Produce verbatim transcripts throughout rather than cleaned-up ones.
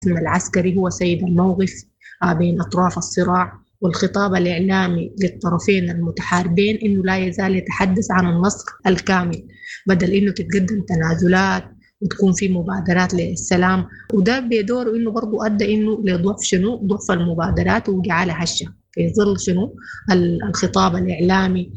العسكري هو سيد الموقف بين أطراف الصراع، والخطاب الإعلامي للطرفين المتحاربين إنه لا يزال يتحدث عن النصر الكامل، بدل إنه تتقدم تنازلات وتكون في مبادرات للسلام. وده بدوره إنه برضو أدى إنه لضعف شنو ضعف المبادرات وجعلها هشة في ظل شنو الخطاب الإعلامي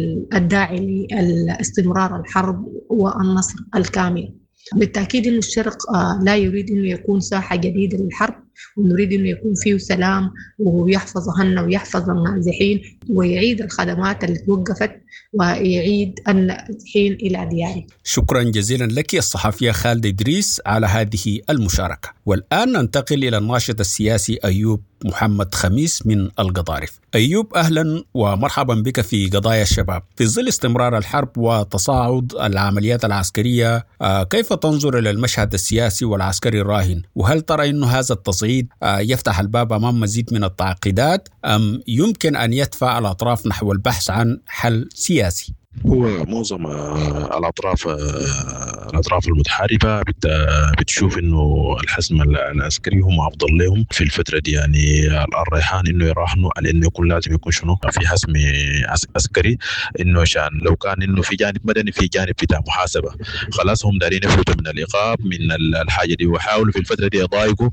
الداعي لاستمرار الحرب والنصر الكامل. بالتأكيد إنه الشرق لا يريد إنه يكون ساحة جديدة للحرب، ونريد إنه يكون فيه سلام ويحفظ أهلنا ويحفظ النازحين ويعيد الخدمات اللي توقفت ويعيد النازحين إلى ديارهم. شكرا جزيلا لك الصحفية خالدة إدريس على هذه المشاركة. والآن ننتقل إلى الناشط السياسي أيوب محمد خميس من القضارف. أيوب، أهلا ومرحبا بك في قضايا الشباب. في ظل استمرار الحرب وتصاعد العمليات العسكرية، كيف تنظر إلى المشهد السياسي والعسكري الراهن؟ وهل ترى أن هذا التصعيد يفتح الباب أمام مزيد من التعقيدات، أم يمكن أن يدفع الأطراف نحو البحث عن حل سياسي؟ هو معظم الأطراف الأطراف المتحاربة بتشوف إنه الحزم العسكري هم أفضل لهم في الفترة دي. يعني الريحان إنه يراهنوا على إنه يكون لازم يكون شنو في حزم عسكري، إنه عشان لو كان إنه في جانب مدني في جانب بتاع محاسبة، خلاص هم دارين يفوتوا من الإيقاف من الحاجة دي، وحاولوا في الفترة دي يضايقوا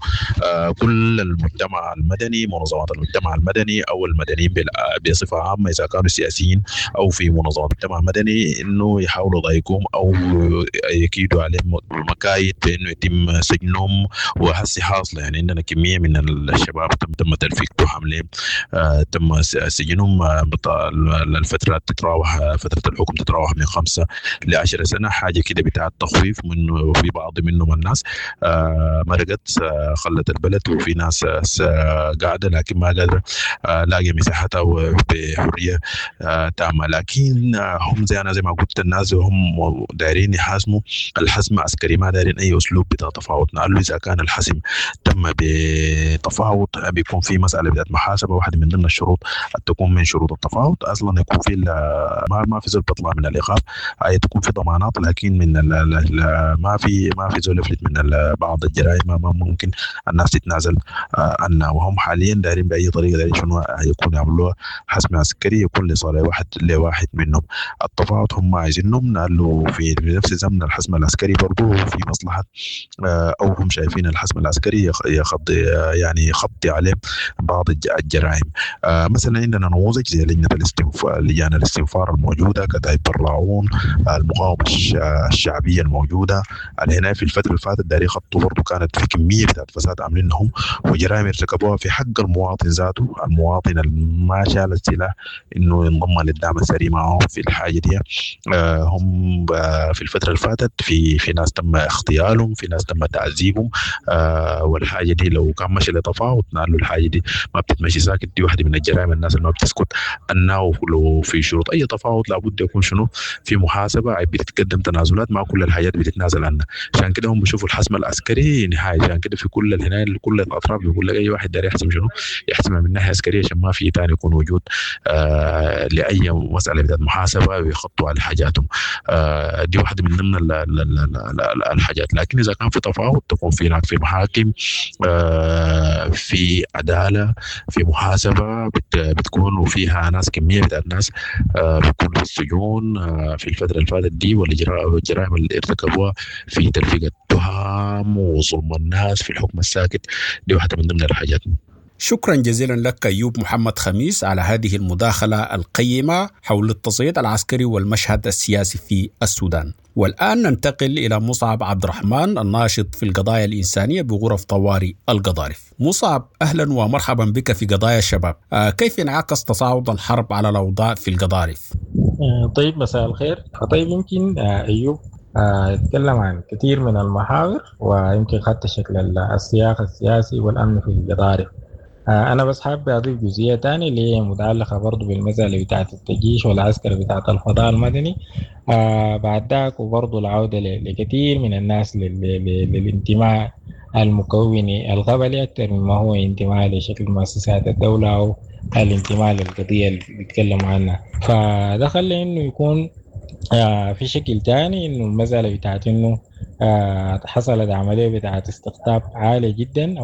كل المجتمع المدني، منظمات المجتمع المدني أو المدنيين بصفة عامة إذا كانوا سياسيين أو في منظمات المجتمع المدني، إنه يحاولوا يضايقوهم أو يكيدوا عليهم مكايد بإنه يتم سجنهم. وهسي حاصلة، يعني عندنا كمية من الشباب تم تلفيقهم حملهم، آه تم سجنهم. الفترة تتراوح فترة الحكم تتراوح من خمسة لعشر سنة، حاجة كده بتاع التخويف منه. في بعض منهم الناس آه مرقت آه خلت البلد، وفي ناس آه قاعدة لكن ما قادرة آه لاقي مساحتها بحرية آه تامة. لكن آه هم زي أنا زي ما قلت، الناس هم دايرين يحاسموا الحزم عسكري، ما دايرين أي أسلوب بتاع تفاوض. نقول إذا كان الحزم تم بتفاوض بيكون في مسألة بتاعت محاسبة، واحدة من ضمن الشروط تكون من شروط التفاوض أصلا يكون في ما ما في زول بيطلع من الإيقاف، أي تكون في ضمانات، لكن من ال ال ما في ما في زول يفلت من بعض الجرائم ما ممكن الناس تتنازل عنها. وهم حاليا دايرين بأي طريقة دايرين شنو يكون يعملوها حزم عسكري يكون لصالح واحد لواحد منهم. التفاوض هم عايزينهم نقلوا في نفس زمن الحزم العسكري برضو في مصلحة، أو هم شايفين الحزم العسكري يخض يعني يخطي عليه بعض الجرائم. مثلا عندنا نموذج زي لجنة الاستنفار، لجان الاستنفار الموجودة، كتائب برلاعون، المقاومة الشعبية الموجودة هنا في الفترة اللي فاتت داري خطوا برضو كانت في كمية بتاعت فساد عاملينهم وجرائم ارتكبوها في حق المواطن ذاته، المواطن ما شال السلاح انه ينضم للدعم السري معهم في الحاجة دي. هم في الفترة اللي فاتت في في ناس تم اغتيالهم، في ناس تم تعذيبهم، والحاجة دي لو كان ماشي لتفاوض نقول له الحاجة دي ما بتتمشي ساكت. دي واحدة من الجرائم الناس اللي ما بتسكت انه لو في شروط اي تفاوض لابد يكون شنو في محاسبة، بتتقدم تنازلات، ما كل الحاجات بتتنازل عنها. عشان كده هم بيشوفوا الحزم العسكري نهاية. عشان كده في كل الهنا كل الاطراف بيقول لك اي واحد داري يحسم شنو يحسمها من ناحية عسكرية، عشان ما في ثاني يكون وجود آه لاي مسألة بتاعت محاسبة ويخطوا على حاجاتهم. آه دي واحدة من ضمن الحاجات. لكن اذا كان في تفاوض تكون في هناك في محاكم، آه في عدالة، في محاسبة بتكون وفيها ناس كمية بتاعت ناس آه بتكون في السجون آه في الفترة اللي فاتت دي، والجرائم اللي ارتكبوها في تلفيق التهم وظلم الناس في الحكم الساكت، دي واحدة من ضمن الحاجات. شكرا جزيلا لك أيوب محمد خميس على هذه المداخلة القيمة حول التصعيد العسكري والمشهد السياسي في السودان. والآن ننتقل إلى مصعب عبد الرحمن الناشط في القضايا الإنسانية بغرف طوارئ القضارف. مصعب، أهلا ومرحبا بك في قضايا الشباب. آه كيف انعكس تصاعد الحرب على الأوضاع في القضارف؟ آه طيب، مساء الخير. طيب يمكن آه أيوب آه يتكلم عن كثير من المحاور، ويمكن خدت شكل السياق السياسي والأمن في القضارف. آه أنا بس حابب أضيف جزئية تانية اللي هي متعلقة برضو بالمسألة بتاعة التجيش والعسكر بتاعة الفضاء المدني. آه بعد ذاك وبرضو العودة لكثير من الناس للانتماء المكوني القبلي أكثر مما هو انتماء لشكل مؤسسات الدولة أو الانتماء للقضية اللي بيتكلموا عنها. فده خلى إنه يكون آه في شكل تاني إنه المسألة بتاعت إنه آه حصلت عملية بتاعت استقطاب عالي جدا